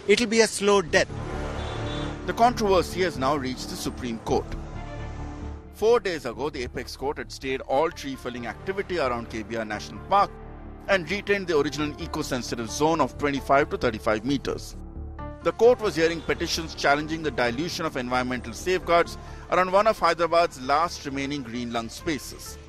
It'll be a slow death. The controversy has now reached the Supreme Court. 4 days ago, the Apex Court had stayed all tree felling activity around KBR National Park and retained the original eco-sensitive zone of 25 to 35 meters. The court was hearing petitions challenging the dilution of environmental safeguards around one of Hyderabad's last remaining green lung spaces.